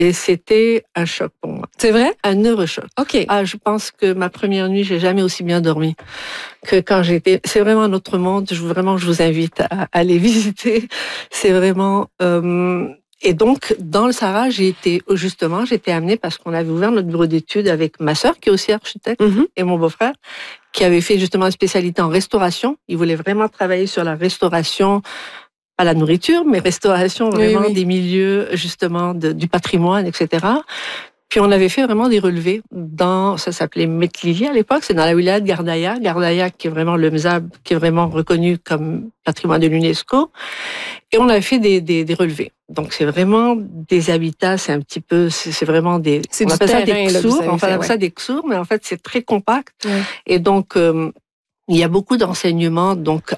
Et c'était un choc pour moi. C'est vrai? Un neurochoc. OK. Je pense que ma première nuit, j'ai jamais aussi bien dormi que quand j'étais. C'est vraiment un autre monde. Je vous invite à aller visiter. C'est vraiment. Et donc, dans le Sahara, j'étais amenée parce qu'on avait ouvert notre bureau d'études avec ma sœur, qui est aussi architecte, et mon beau-frère, qui avait fait justement une spécialité en restauration. Il voulait vraiment travailler sur la restauration, pas la nourriture, mais restauration vraiment des milieux, justement, du patrimoine, etc. Puis on avait fait vraiment des relevés ça s'appelait Metlili à l'époque, c'est dans la wilaya de Gardaya. Gardaya qui est vraiment le mzab, qui est vraiment reconnu comme patrimoine de l'UNESCO. Et on avait fait des relevés. Donc c'est vraiment des habitats, c'est vraiment des, c'est on du appelle ça terrain, des là, ksours, on appelle ça des ksours, mais en fait c'est très compact. Ouais. Et donc, il y a beaucoup d'enseignements donc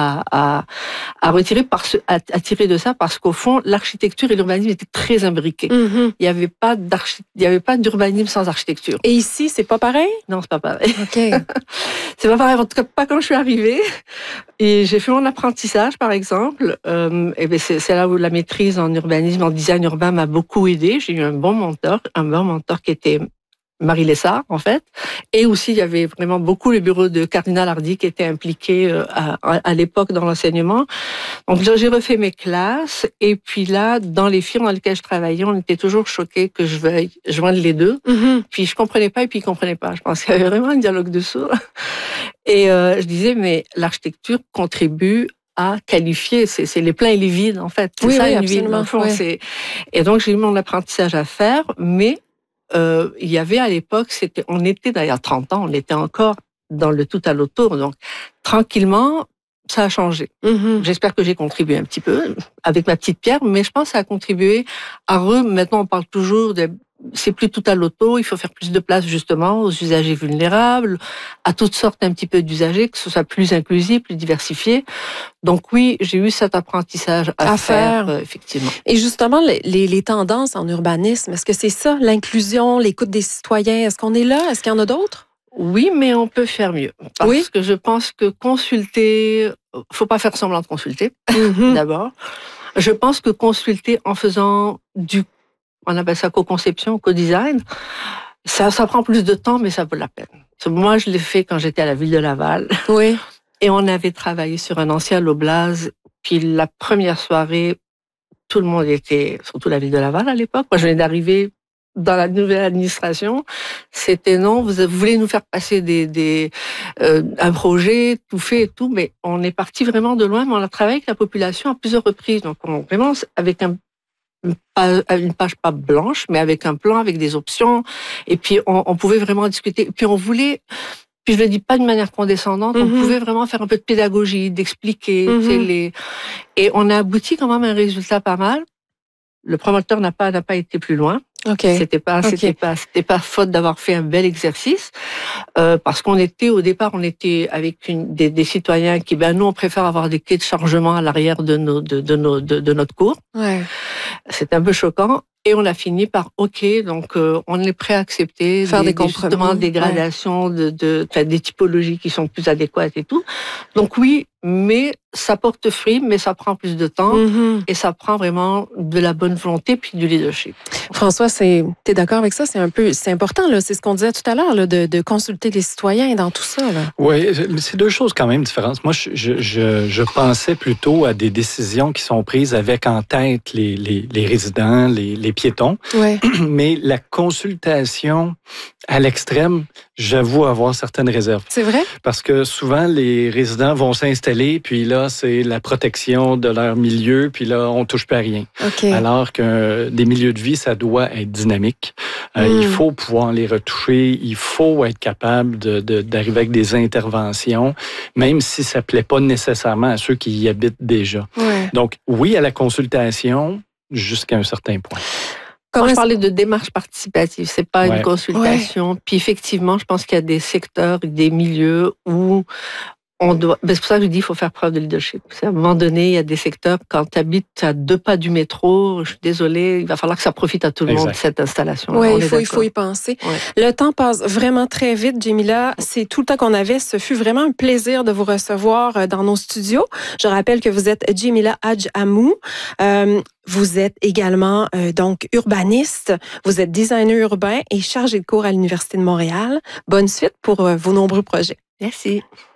à retirer à tirer de ça parce qu'au fond l'architecture et l'urbanisme étaient très imbriqués. Il y avait pas d'urbanisme sans architecture. Et ici, c'est pas pareil? Non, c'est pas pareil. OK. C'est pas pareil, en tout cas pas quand je suis arrivée. Et j'ai fait mon apprentissage par exemple. Et ben c'est là où la maîtrise en urbanisme, en design urbain m'a beaucoup aidée. J'ai eu un bon mentor qui était Marie Lessard, en fait. Et aussi, il y avait vraiment beaucoup le bureau de Cardinal Hardy qui était impliqué à l'époque dans l'enseignement. Donc là, j'ai refait mes classes. Et puis là, dans les firmes dans lesquelles je travaillais, on était toujours choqués que je veuille joindre les deux. Puis je comprenais pas et puis ils comprenaient pas. Je pense qu'il y avait vraiment un dialogue de sourds. Et je disais, mais l'architecture contribue à qualifier, c'est les pleins et les vides, en fait. C'est ça, une ville, dans le fond. Et donc, j'ai eu mon apprentissage à faire, mais il y avait à l'époque, on était d'ailleurs 30 ans, on était encore dans le tout à l'autour, donc tranquillement, ça a changé. J'espère que j'ai contribué un petit peu avec ma petite pierre, mais je pense que ça a contribué maintenant on parle toujours c'est plus tout à l'auto, il faut faire plus de place justement aux usagers vulnérables, à toutes sortes un petit peu d'usagers, que ce soit plus inclusif, plus diversifié. Donc oui, j'ai eu cet apprentissage à faire effectivement. Et justement, les tendances en urbanisme, est-ce que c'est ça, l'inclusion, l'écoute des citoyens, est-ce qu'on est là? Est-ce qu'il y en a d'autres? Oui, mais on peut faire mieux. Parce que je pense que faut pas faire semblant de consulter, d'abord. Je pense que consulter en faisant on appelle ça co-conception, co-design, ça prend plus de temps, mais ça vaut la peine. Moi, je l'ai fait quand j'étais à la ville de Laval. Oui. Et on avait travaillé sur un ancien Loblaz. Puis la première soirée, tout le monde était, surtout la ville de Laval à l'époque. Moi, je venais d'arriver dans la nouvelle administration. C'était non, vous voulez nous faire passer un projet tout fait et tout, mais on est parti vraiment de loin. Mais on a travaillé avec la population à plusieurs reprises. Donc, vraiment avec une page pas blanche, mais avec un plan, avec des options. Et puis, on pouvait vraiment discuter. Puis, puis je le dis pas de manière condescendante, on pouvait vraiment faire un peu de pédagogie, d'expliquer. Et on a abouti quand même à un résultat pas mal. Le promoteur n'a pas été plus loin. Okay. C'était pas faute d'avoir fait un bel exercice, parce au départ, on était avec des citoyens qui, nous, on préfère avoir des quais de chargement à l'arrière de notre cour. Ouais. C'était un peu choquant. Et on a fini par donc on est prêt à accepter faire des compromis, justement des gradations des typologies qui sont plus adéquates et tout. Donc oui, mais ça porte fruit, mais ça prend plus de temps et ça prend vraiment de la bonne volonté puis du leadership. François, t'es d'accord avec ça? C'est important, là. C'est ce qu'on disait tout à l'heure, là, de consulter les citoyens dans tout ça, là. Oui, c'est deux choses quand même différentes. Moi, je pensais plutôt à des décisions qui sont prises avec en tête les résidents, les piétons. Ouais. Mais la consultation à l'extrême, j'avoue avoir certaines réserves. C'est vrai? Parce que souvent, les résidents vont s'installer, puis là, c'est la protection de leur milieu, puis là, on touche pas à rien. Okay. Alors que des milieux de vie, ça doit être dynamique. Il faut pouvoir les retoucher, il faut être capable d'arriver avec des interventions, même si ça plaît pas nécessairement à ceux qui y habitent déjà. Ouais. Donc, oui à la consultation, jusqu'à un certain point. Quand je parlais de démarche participative, c'est pas une consultation. Ouais. Puis effectivement, je pense qu'il y a des secteurs, des milieux où c'est pour ça que je dis qu'il faut faire preuve de leadership. À un moment donné, il y a des secteurs, quand tu habites à 2 pas du métro, je suis désolée, il va falloir que ça profite à tout le monde, cette installation. Oui, il faut y penser. Ouais. Le temps passe vraiment très vite, Djémila. C'est tout le temps qu'on avait. Ce fut vraiment un plaisir de vous recevoir dans nos studios. Je rappelle que vous êtes Djémila Hadj Amou. Vous êtes également donc urbaniste, vous êtes designer urbain et chargé de cours à l'Université de Montréal. Bonne suite pour vos nombreux projets. Merci.